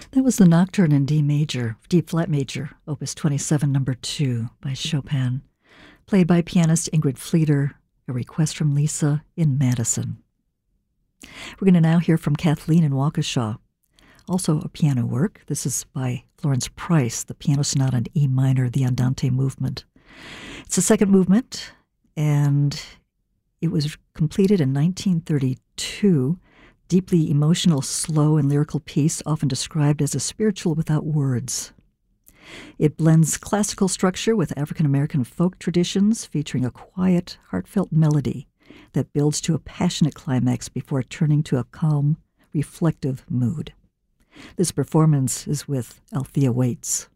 That was the Nocturne in D major, D flat major, Opus 27, number 2 by Chopin, played by pianist Ingrid Fleeter, a request from Lisa in Madison. We're going to now hear from Kathleen in Waukesha, also a piano work. This is by Florence Price, the Piano Sonata in E minor, the Andante movement. It's the second movement, and it was completed in 1932. Deeply emotional, slow, and lyrical piece, often described as a spiritual without words. It blends classical structure with African-American folk traditions, featuring a quiet, heartfelt melody that builds to a passionate climax before turning to a calm, reflective mood. This performance is with Althea Waits.